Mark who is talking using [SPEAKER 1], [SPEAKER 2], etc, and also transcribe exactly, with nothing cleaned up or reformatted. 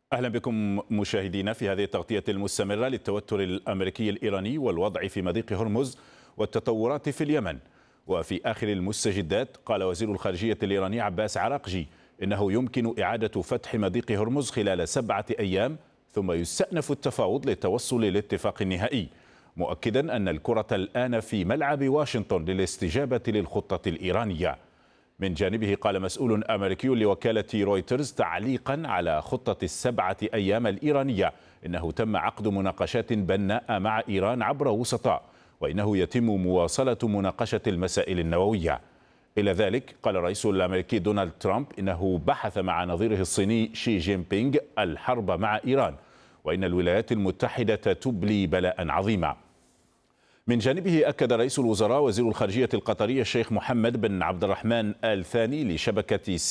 [SPEAKER 1] أهلا بكم مشاهدينا في هذه التغطية المستمرة للتوتر الأمريكي الإيراني والوضع في مضيق هرمز والتطورات في اليمن. وفي آخر المستجدات قال وزير الخارجية الإيراني عباس عراقجي إنه يمكن إعادة فتح مضيق هرمز خلال سبعة أيام ثم يستأنف التفاوض للتوصل للاتفاق النهائي، مؤكدا أن الكرة الآن في ملعب واشنطن للاستجابة للخطة الإيرانية. من جانبه قال مسؤول أمريكي لوكالة رويترز تعليقا على خطة السبعة أيام الإيرانية إنه تم عقد مناقشات بناءة مع إيران عبر وسطاء، وإنه يتم مواصلة مناقشة المسائل النووية. إلى ذلك قال الرئيس الأمريكي دونالد ترامب إنه بحث مع نظيره الصيني شي جين بينغ الحرب مع إيران، وإن الولايات المتحدة تبلي بلاء عظيما. من جانبه أكد رئيس الوزراء وزير الخارجية القطري الشيخ محمد بن عبد الرحمن آل ثاني لشبكة